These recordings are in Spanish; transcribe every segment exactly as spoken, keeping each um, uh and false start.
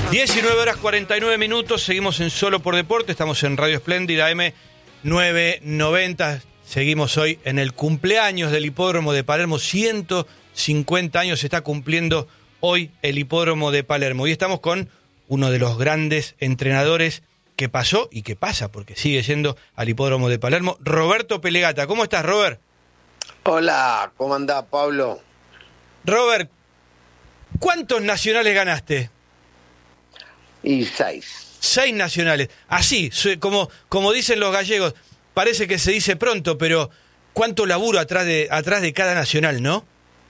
diecinueve horas cuarenta y nueve minutos, seguimos en Solo por Deporte, estamos en Radio Espléndida M novecientos noventa, seguimos hoy en el cumpleaños del Hipódromo de Palermo, ciento cincuenta años se está cumpliendo hoy el Hipódromo de Palermo y estamos con uno de los grandes entrenadores que pasó y que pasa, porque sigue yendo al Hipódromo de Palermo, Roberto Pelegata. ¿Cómo estás, Robert? Hola, ¿cómo andás, Pablo? Robert, ¿cuántos nacionales ganaste? Y seis. Seis nacionales. Así, como, como dicen los gallegos, parece que se dice pronto, pero cuánto laburo atrás de, atrás de cada nacional, ¿no?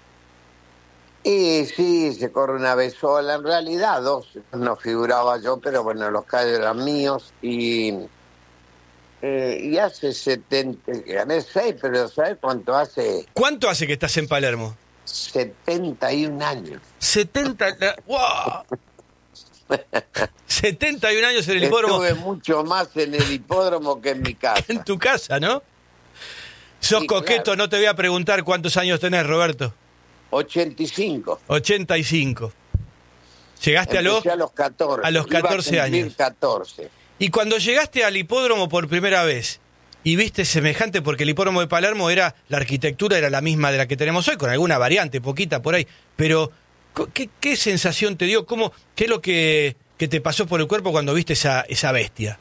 Y sí, se corre una vez sola. En realidad, dos no figuraba yo, pero bueno, los callos eran míos. Y, eh, y hace setenta, gané seis, pero ¿sabes cuánto hace? ¿Cuánto hace que estás en Palermo? setenta y un años. setenta, ¡wow! setenta y un años en el hipódromo. Estuve mucho más en el hipódromo que en mi casa. En tu casa, ¿no? Sos Sí, coqueto, claro. No te voy a preguntar cuántos años tenés, Roberto. ochenta y cinco. ochenta y cinco. Llegaste a los, Empecé a los catorce. a los catorce Iba a cumplir años. catorce. Y cuando llegaste al hipódromo por primera vez y viste semejante, porque el hipódromo de Palermo era, la arquitectura era la misma de la que tenemos hoy, con alguna variante, poquita por ahí, pero ¿qué, qué sensación te dio? ¿Cómo, ¿Qué es lo que, que te pasó por el cuerpo cuando viste esa, esa bestia?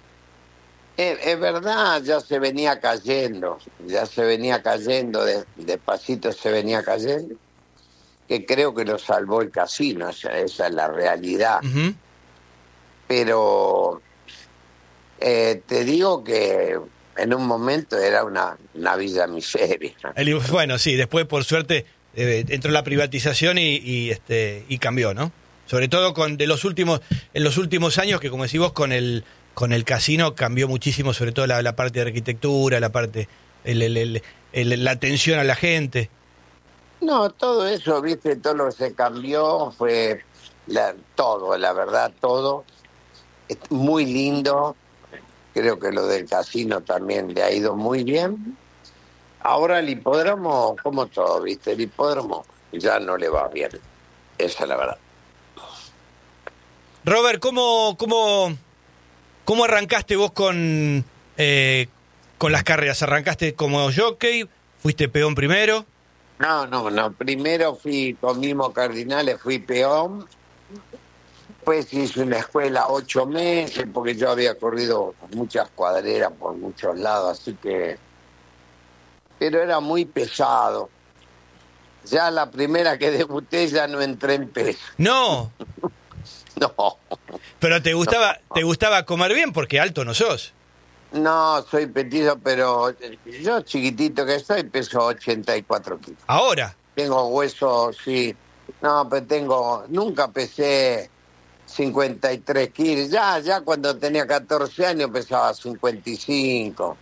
Es, es verdad, ya se venía cayendo, ya se venía cayendo, de, despacito se venía cayendo, que creo que lo salvó el casino, esa, esa es la realidad. Uh-huh. Pero eh, te digo que en un momento era una, una villa miseria. El, bueno, sí, después por suerte eh, entró la privatización y, y, este, y cambió, ¿no? Sobre todo con de los últimos, en los últimos años, que como decís vos, con el con el casino cambió muchísimo, sobre todo la, la parte de arquitectura, la parte, el, el, el, el, la atención a la gente. No, todo eso, viste, todo lo que se cambió fue la, todo, la verdad, todo. Es muy lindo. Creo que lo del casino también le ha ido muy bien. Ahora el hipódromo, como todo, viste, el hipódromo ya no le va bien. Esa es la verdad. Robert, ¿cómo, cómo, cómo arrancaste vos con, eh, con las carreras? ¿Arrancaste como jockey? ¿Fuiste peón primero? No, no, no. Primero fui con Mimo Cardinales, fui peón. Después hice una escuela ocho meses, porque yo había corrido muchas cuadreras por muchos lados, así que... Pero era muy pesado. Ya la primera que debuté ya no entré en peso. No. No. Pero te gustaba, no. te gustaba comer bien, porque alto no sos. No, soy petizo, pero yo chiquitito que soy peso ochenta y cuatro kilos. ¿Ahora? Tengo huesos, sí. No, pero tengo... Nunca pesé cincuenta y tres kilos. Ya, ya cuando tenía catorce años pesaba cincuenta y cinco.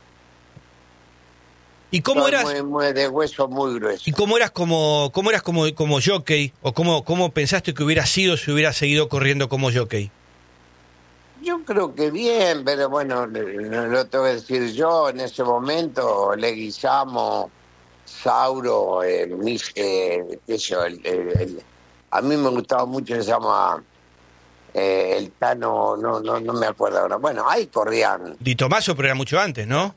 ¿Y cómo Soy eras? Muy, muy de hueso muy grueso. ¿Y cómo eras como, cómo eras como, como jockey? ¿O cómo, cómo pensaste que hubiera sido si hubieras seguido corriendo como jockey? Yo creo que bien, pero bueno, no lo tengo que decir yo. En ese momento, Leguizamo, Sauro, eh, mis, eh, eso, el, el, el, a mí me gustaba mucho, se llama eh, el Tano, no, no, no me acuerdo ahora. Bueno, ahí corrían. Di Tomaso, pero era mucho antes, ¿no?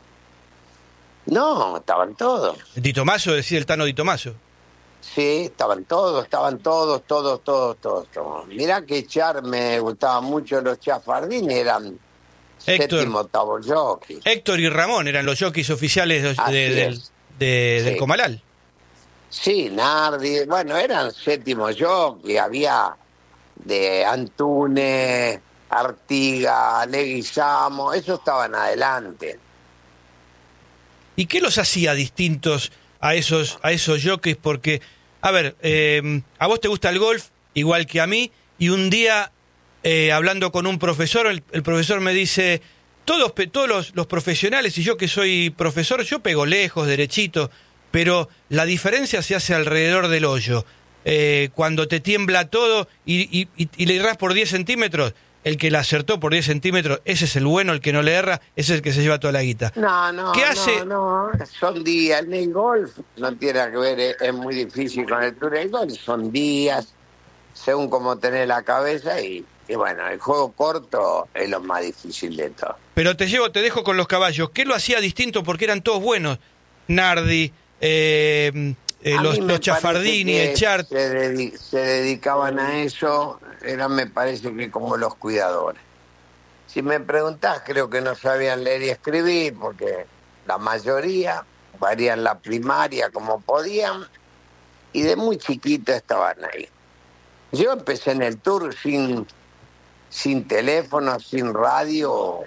No, estaban todos. Di Tomaso, decía el Tano Di Tomaso. Sí, estaban todos, estaban todos, todos, todos, todos. todos. Mirá que Char me gustaba mucho, los Chafardín eran Héctor, séptimo, octavo jockey. Héctor y Ramón eran los jockeys oficiales de, de, del, de, sí. del Comalal. Sí, Nardi, bueno, eran séptimo jockey, había de Antunes, Artiga, Leguizamo, esos estaban adelante. ¿Y qué los hacía distintos a esos a esos jockeys? Porque, a ver, eh, a vos te gusta el golf, igual que a mí, y un día, eh, hablando con un profesor, el, el profesor me dice, todos, todos los, los profesionales, y yo que soy profesor, yo pego lejos, derechito, pero la diferencia se hace alrededor del hoyo. Eh, cuando te tiembla todo y, y, y, y le erras por diez centímetros, el que la acertó por diez centímetros, ese es el bueno, el que no le erra, ese es el que se lleva toda la guita. No, no, ¿Qué no, hace? no, son días. En el golf no tiene que ver, es, es muy difícil con el tour. El golf son días, según cómo tenés la cabeza y, y bueno, el juego corto es lo más difícil de todo. Pero te llevo, te dejo con los caballos. ¿Qué lo hacía distinto? Porque eran todos buenos. Nardi, eh, eh, los, los Chafardini, Echart. Se, dedi- se dedicaban a eso, eran me parece que como los cuidadores. Si me preguntás, creo que no sabían leer y escribir, porque la mayoría varían la primaria como podían, y de muy chiquito estaban ahí. Yo empecé en el tour sin, sin teléfono, sin radio,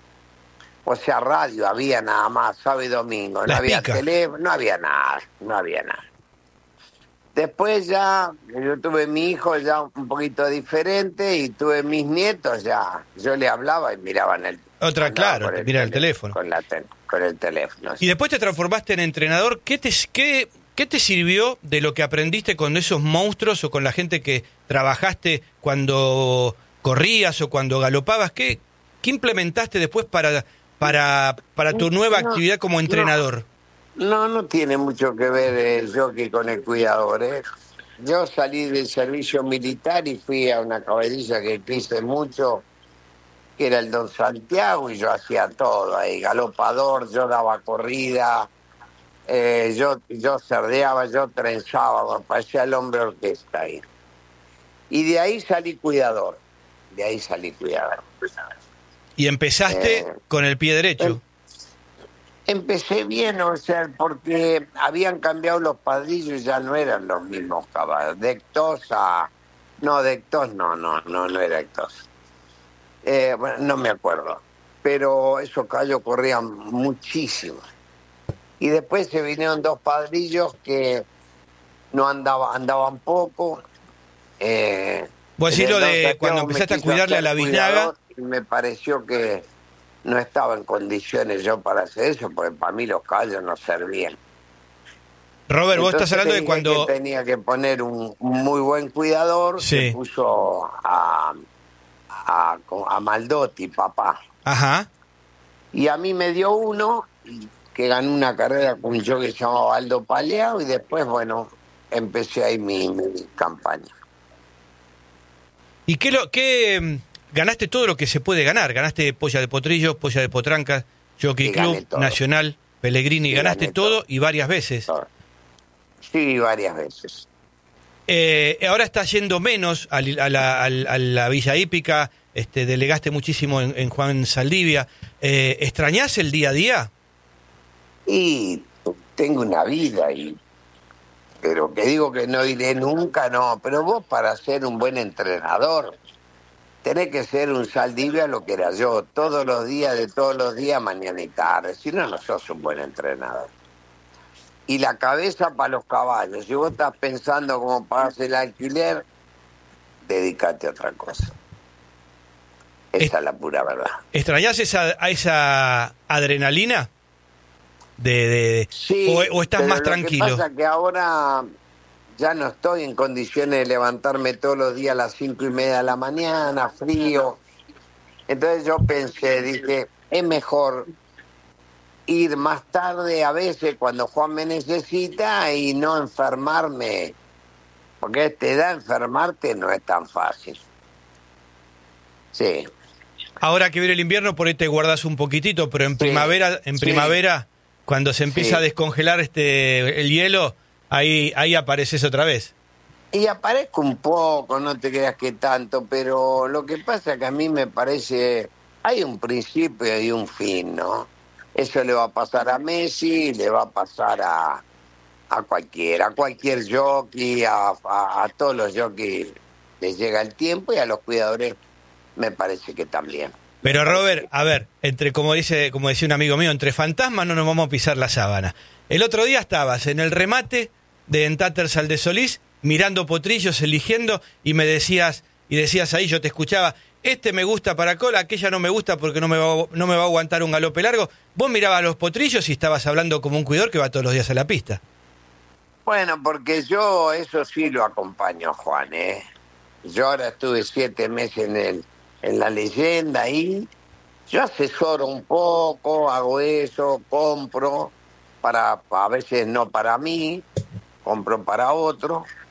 o sea, radio había nada más, sábado y domingo, no había teléfono, no había nada, no había nada. Después ya, yo tuve mi hijo ya un poquito diferente y tuve mis nietos ya, yo le hablaba y miraban el Otra, claro, el mira el teléfono. Con, la te- con el teléfono. Y después te transformaste en entrenador. ¿Qué te, qué, ¿Qué te sirvió de lo que aprendiste con esos monstruos o con la gente que trabajaste cuando corrías o cuando galopabas? ¿Qué, qué implementaste después para, para, para tu nueva no, actividad como entrenador? No, no tiene mucho que ver el jockey con el cuidador, ¿eh? Yo salí del servicio militar y fui a una caballería que quise mucho, que era el Don Santiago, y yo hacía todo ahí, galopador, yo daba corrida, eh, yo yo cerdeaba, yo trenzaba, me parecía el hombre orquesta ahí. Y de ahí salí cuidador, de ahí salí cuidador. Y empezaste Eh, con el pie derecho. Empecé bien, o sea, porque habían cambiado los padrillos y ya no eran los mismos caballos. De Ectos a... No, de Ectos no, no, no, no era Ectos. Eh, bueno, no me acuerdo. Pero esos caballos corrían muchísimo. Y después se vinieron dos padrillos que no andaba, andaban poco. Eh, Vos decís lo de cuando empezaste a cuidarle a la biznaga. Me pareció que no estaba en condiciones yo para hacer eso, porque para mí los caballos no servían. Robert, vos estás hablando de cuando... Que tenía que poner un, un muy buen cuidador, sí. Se puso a, a, a Maldotti, papá. Ajá. Y a mí me dio uno que ganó una carrera con un jockey que se llamaba Aldo Paleao, y después, bueno, empecé ahí mi, mi campaña. ¿Y qué lo qué ganaste todo lo que se puede ganar? Ganaste Polla de Potrillos, Polla de Potrancas, Jockey Club, Nacional, Pellegrini, ganaste todo, todo y varias veces. Todo. Sí, varias veces. Eh, ahora estás yendo menos a la, a la, a la Villa Hípica, este, delegaste muchísimo en, en Juan Saldivia. Eh, ¿Extrañás el día a día? Y tengo una vida, y pero que digo que no iré nunca, no. Pero vos, para ser un buen entrenador, tenés que ser un Saldivia lo que era yo, todos los días, de todos los días, mañana y tarde. Si no, no sos un buen entrenador. Y la cabeza para los caballos. Si vos estás pensando cómo pagarse el alquiler, dedícate a otra cosa. Esa es, es la pura verdad. ¿Extrañás esa, a esa adrenalina? De, de, sí, o, o estás más lo tranquilo. Lo que pasa que ahora ya no estoy en condiciones de levantarme todos los días a las cinco y media de la mañana, frío. Entonces yo pensé, dije, es mejor ir más tarde a veces cuando Juan me necesita y no enfermarme, porque a esta edad enfermarte no es tan fácil. Sí. Ahora que viene el invierno, por ahí te guardas un poquitito, pero en sí, primavera, en sí. primavera, cuando se empieza sí. a descongelar este el hielo, ahí ahí apareces otra vez. Y aparezco un poco, no te creas que tanto, pero lo que pasa es que a mí me parece, hay un principio y un fin, ¿no? Eso le va a pasar a Messi, le va a pasar a, a cualquiera, a cualquier jockey, a, a, a todos los jockeys les llega el tiempo, y a los cuidadores me parece que también. Pero Robert, a ver, entre como dice, como decía un amigo mío, entre fantasmas no nos vamos a pisar la sábana. El otro día estabas en el remate de Entatersal de Solís, mirando potrillos, eligiendo, y me decías, y decías ahí, yo te escuchaba, este me gusta para cola, aquella no me gusta porque no me va, no me va a aguantar un galope largo. Vos mirabas los potrillos y estabas hablando como un cuidador que va todos los días a la pista. Bueno, porque yo eso sí lo acompaño, Juan, ¿eh? Yo ahora estuve siete meses en el en la leyenda ahí, yo asesoro un poco, hago eso, compro, para a veces no para mí, compro para otro,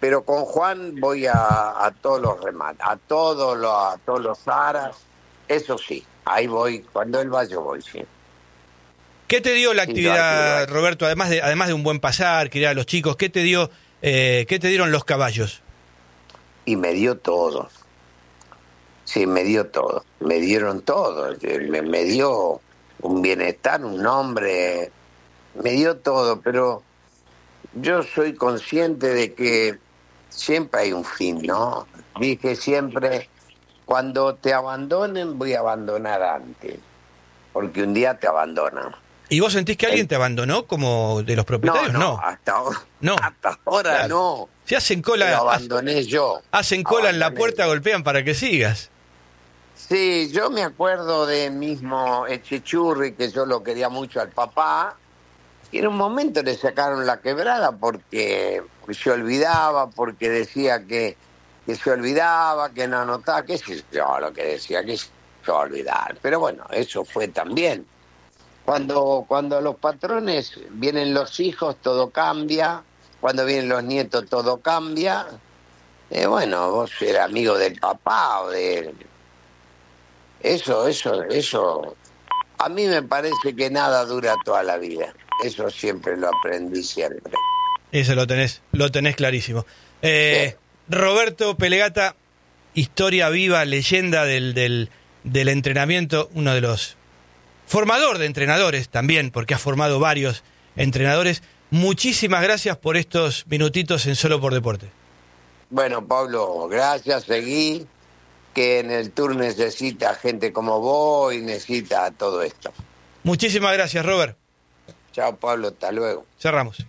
pero con Juan voy a, a todos los remates, a todos los, a todos los aras, eso sí, ahí voy, cuando él va yo voy, sí. ¿Qué te dio la actividad, Roberto, además de, además de un buen pasar, criar a los chicos, qué te dio, eh, qué te dieron los caballos? Y me dio todo. Sí, me dio todo. Me dieron todo. Me, me dio un bienestar, un nombre. Me dio todo, pero yo soy consciente de que siempre hay un fin, ¿no? Dije siempre, cuando te abandonen, voy a abandonar antes. Porque un día te abandonan. ¿Y vos sentís que alguien te abandonó como de los propietarios? No, no, no. hasta ahora no. Hasta ahora claro. no. Si hacen cola, lo abandoné yo. Hacen cola abandoné. en la puerta, golpean para que sigas. Sí, yo me acuerdo de mismo Echechurri, que yo lo quería mucho al papá, y en un momento le sacaron la quebrada porque se olvidaba, porque decía que, que se olvidaba, que no anotaba, qué sé yo lo que decía, que se iba a olvidar. Pero bueno, eso fue también. Cuando, cuando los patrones vienen los hijos, todo cambia. Cuando vienen los nietos, todo cambia. Eh, bueno, vos eras amigo del papá o de... Eso, eso, eso... A mí me parece que nada dura toda la vida. Eso siempre lo aprendí siempre. Eso lo tenés, lo tenés clarísimo. Eh, sí. Roberto Pelegata, historia viva, leyenda del, del, del entrenamiento, uno de los... Formador de entrenadores también, porque ha formado varios entrenadores. Muchísimas gracias por estos minutitos en Solo por Deporte. Bueno, Pablo, gracias, seguí, que en el tour necesita gente como vos y necesita todo esto. Muchísimas gracias, Robert. Chao, Pablo, hasta luego. Cerramos.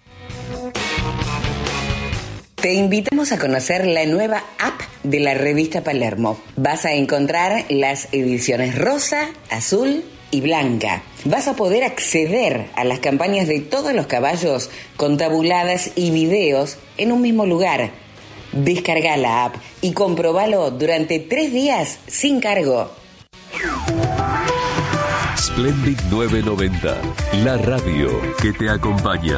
Te invitamos a conocer la nueva app de la revista Palermo. Vas a encontrar las ediciones rosa, azul y blanca. Vas a poder acceder a las campañas de todos los caballos con tabuladas y videos en un mismo lugar. Descarga la app y comprobalo durante tres días sin cargo. Splendid novecientos noventa, la radio que te acompaña.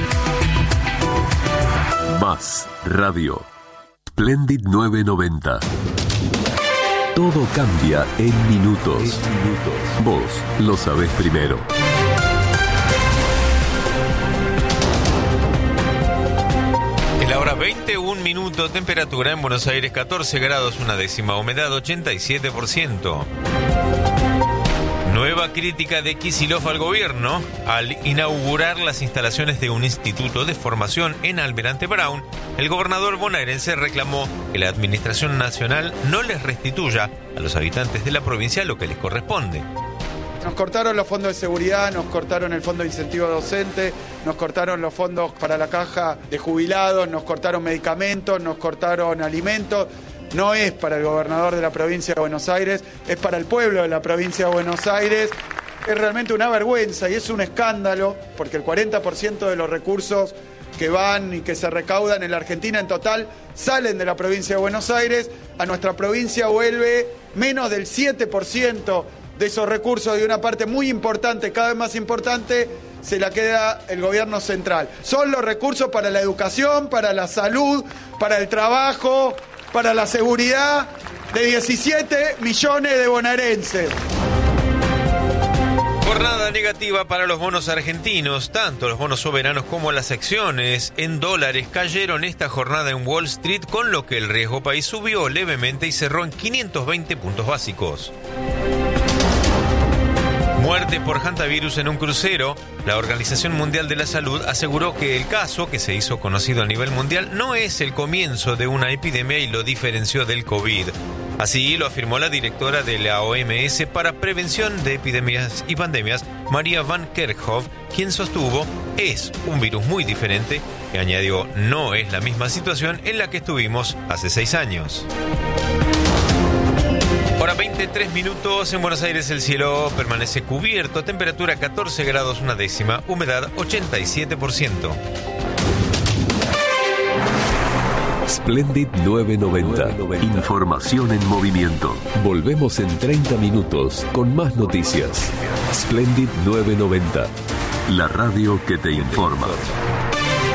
Más radio. Splendid novecientos noventa. Todo cambia en minutos. minutos. Vos lo sabés primero. Es la hora veintiún minutos, temperatura en Buenos Aires catorce grados, una décima, humedad ochenta y siete por ciento. Nueva crítica de Kicillof al gobierno al inaugurar las instalaciones de un instituto de formación en Almirante Brown. El gobernador bonaerense reclamó que la administración nacional no les restituya a los habitantes de la provincia lo que les corresponde. Nos cortaron los fondos de seguridad, nos cortaron el fondo de incentivo docente, nos cortaron los fondos para la caja de jubilados, nos cortaron medicamentos, nos cortaron alimentos. No es para el gobernador de la provincia de Buenos Aires, es para el pueblo de la provincia de Buenos Aires. Es realmente una vergüenza y es un escándalo porque el cuarenta por ciento de los recursos que van y que se recaudan en la Argentina en total salen de la provincia de Buenos Aires. A nuestra provincia vuelve menos del siete por ciento de esos recursos y una parte muy importante, cada vez más importante, se la queda el gobierno central. Son los recursos para la educación, para la salud, para el trabajo, para la seguridad de diecisiete millones de bonaerenses. Jornada negativa para los bonos argentinos. Tanto los bonos soberanos como las acciones en dólares cayeron esta jornada en Wall Street, con lo que el riesgo país subió levemente y cerró en quinientos veinte puntos básicos. Muerte por hantavirus en un crucero. La Organización Mundial de la Salud aseguró que el caso, que se hizo conocido a nivel mundial, no es el comienzo de una epidemia y lo diferenció del COVID. Así lo afirmó la directora de la O M S para Prevención de Epidemias y Pandemias, María Van Kerkhove, quien sostuvo es un virus muy diferente, que añadió no es la misma situación en la que estuvimos hace seis años. Hora veintitrés minutos, en Buenos Aires el cielo permanece cubierto, temperatura catorce grados una décima, humedad ochenta y siete por ciento. Splendid novecientos noventa. Información en movimiento. Volvemos en treinta minutos con más noticias. Splendid novecientos noventa. La radio que te informa.